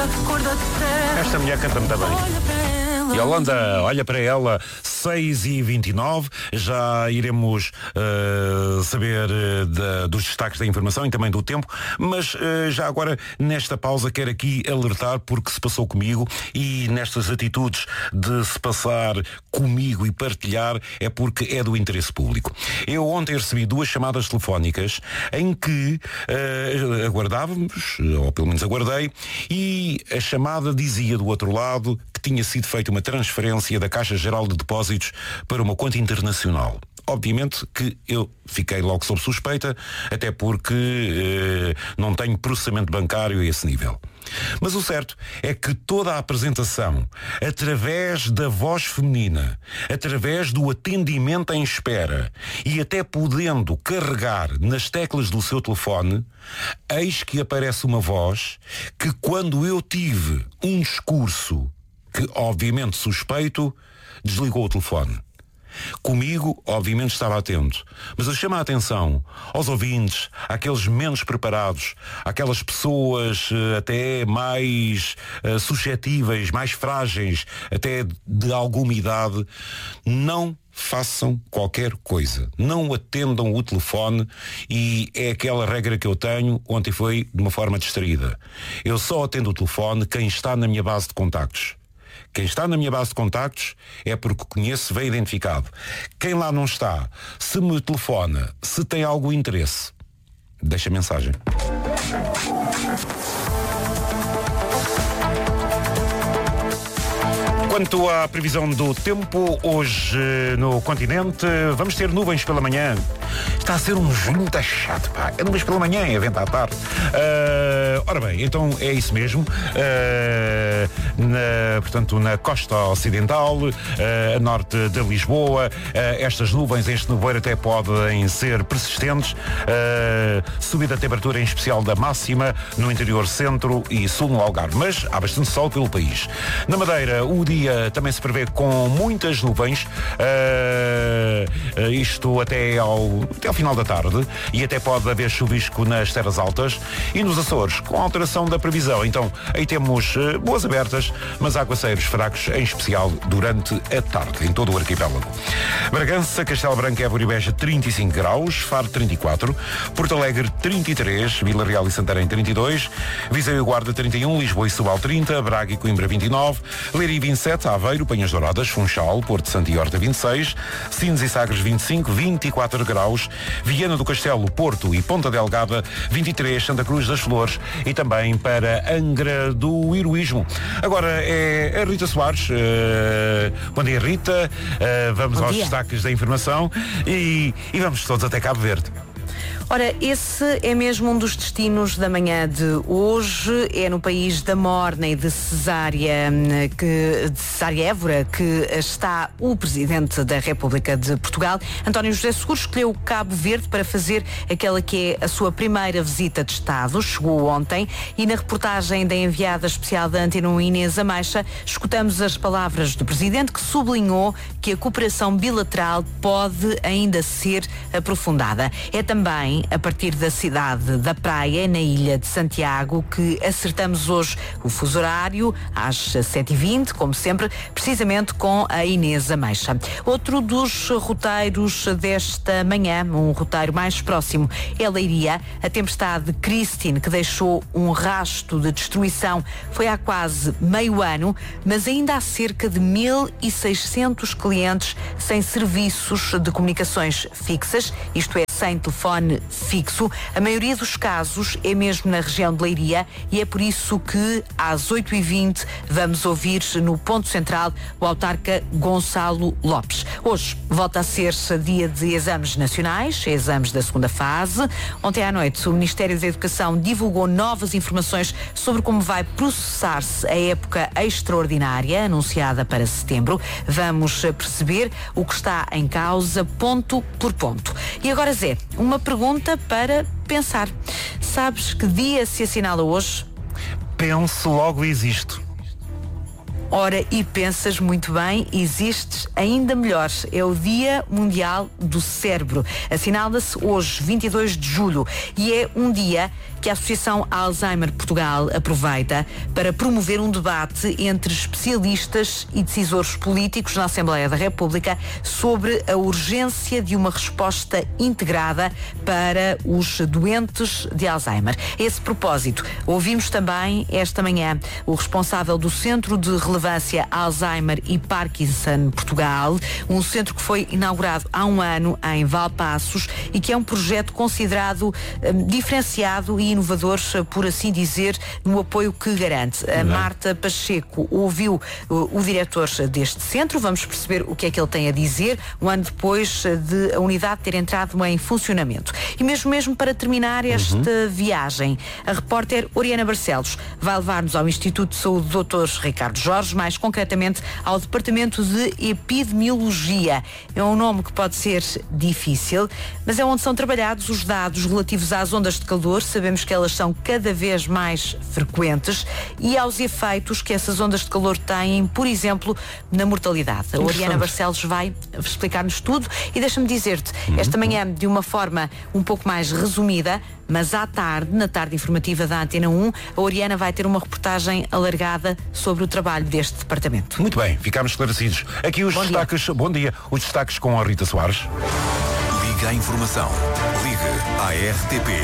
Esta mulher canta muito bem. Yolanda, olha para ela, 6h29, já iremos saber dos destaques da informação e também do tempo, mas já agora nesta pausa quero aqui alertar porque se passou comigo e nestas atitudes de se passar comigo e partilhar é porque é do interesse público. Eu ontem recebi 2 chamadas telefónicas em que aguardávamos, ou pelo menos aguardei, e a chamada dizia do outro lado que tinha sido feita uma transferência da Caixa Geral de Depósitos para uma conta internacional. Obviamente que eu fiquei logo sob suspeita, até porque não tenho processamento bancário a esse nível. Mas o certo é que toda a apresentação, através da voz feminina, através do atendimento em espera e até podendo carregar nas teclas do seu telefone, eis que aparece uma voz que, quando eu tive um discurso que obviamente suspeito, desligou o telefone. Comigo, obviamente, estava atento, mas eu chamo a atenção aos ouvintes, àqueles menos preparados, àquelas pessoas até mais suscetíveis, mais frágeis, até de alguma idade, não façam qualquer coisa, não atendam o telefone, e é aquela regra que eu tenho. Ontem foi de uma forma distraída. Eu só atendo o telefone quem está na minha base de contactos. Quem está na minha base de contactos é porque conheço, veio identificado. Quem lá não está, se me telefona, se tem algum interesse, deixa mensagem. Quanto à previsão do tempo, hoje no continente, vamos ter nuvens pela manhã. Está a ser um junho muito chato, pá. É nuvens pela manhã, é vento à tarde. Ora bem, então é isso mesmo. Portanto, na costa ocidental, a norte de Lisboa, estas nuvens, este nevoeiro até podem ser persistentes. Subida da temperatura, em especial da máxima, no interior centro e sul no Algarve. Mas há bastante sol pelo país. Na Madeira, o dia também se prevê com muitas nuvens, isto até ao final da tarde, e até pode haver chuvisco nas terras altas, e nos Açores, com alteração da previsão. Então, aí temos boas abertas, mas aguaceiros fracos, em especial durante a tarde, em todo o arquipélago. Bragança, Castelo Branco, Évora e Beja, 35 graus, Faro 34, Porto Alegre 33, Vila Real e Santarém 32, Viseu e Guarda 31, Lisboa e Setúbal 30, Braga e Coimbra 29, Leiria 27, Aveiro, Penhas Douradas, Funchal, Porto Santo e Horta 26, Sines e Sagres 25, 24 graus, Viana do Castelo, Porto e Ponta Delgada 23, Santa Cruz das Flores e também para Angra do Heroísmo. Agora é a Rita Soares. Bom dia, Rita. Vamos aos destaques da informação e vamos todos até Cabo Verde. Ora, esse é mesmo um dos destinos da manhã de hoje. É no país da Morna e de Cesária Évora que está o Presidente da República de Portugal. António José Seguro escolheu Cabo Verde para fazer aquela que é a sua primeira visita de Estado. Chegou ontem e na reportagem da enviada especial da Antena 1, Inês Ameixa, escutamos as palavras do Presidente, que sublinhou que a cooperação bilateral pode ainda ser aprofundada. É também a partir da cidade da Praia, na ilha de Santiago, que acertamos hoje o fuso horário às 7h20, como sempre, precisamente com a Inês Ameixa. Outro dos roteiros desta manhã, um roteiro mais próximo, é Leiria. A tempestade Christine, que deixou um rasto de destruição, foi há quase meio ano, mas ainda há cerca de 1.600 clientes sem serviços de comunicações fixas, isto é, sem telefone fixo. A maioria dos casos é mesmo na região de Leiria e é por isso que às 8h20 vamos ouvir no ponto central o autarca Gonçalo Lopes. Hoje volta a ser dia de exames nacionais, exames da segunda fase. Ontem à noite o Ministério da Educação divulgou novas informações sobre como vai processar-se a época extraordinária anunciada para setembro. Vamos perceber o que está em causa ponto por ponto. E agora, Zé, uma pergunta para pensar. Sabes que dia se assinala hoje? Penso, logo existo. Ora, e pensas muito bem, existes ainda melhor. É o Dia Mundial do Cérebro. Assinala-se hoje, 22 de julho, e é um dia que a Associação Alzheimer Portugal aproveita para promover um debate entre especialistas e decisores políticos na Assembleia da República sobre a urgência de uma resposta integrada para os doentes de Alzheimer. A esse propósito, ouvimos também esta manhã o responsável do Centro de Relevância Alzheimer e Parkinson Portugal, um centro que foi inaugurado há um ano em Valpaços e que é um projeto considerado diferenciado e inovador, por assim dizer, no apoio que garante. A Marta Pacheco ouviu o diretor deste centro, vamos perceber o que é que ele tem a dizer, um ano depois de a unidade ter entrado em funcionamento. E mesmo para terminar esta viagem, a repórter Oriana Barcelos vai levar-nos ao Instituto de Saúde Dr. Ricardo Jorge, mais concretamente ao Departamento de Epidemiologia. É um nome que pode ser difícil, mas é onde são trabalhados os dados relativos às ondas de calor. Sabemos que elas são cada vez mais frequentes e aos efeitos que essas ondas de calor têm, por exemplo, na mortalidade. A Oriana Barcelos vai explicar-nos tudo e deixa-me dizer-te, esta manhã, de uma forma um pouco mais resumida, mas à tarde, na tarde informativa da Antena 1, a Oriana vai ter uma reportagem alargada sobre o trabalho deste departamento. Muito bem, ficámos esclarecidos. Aqui os destaques, bom dia, os destaques com a Rita Soares. Liga à informação. Liga à RTP.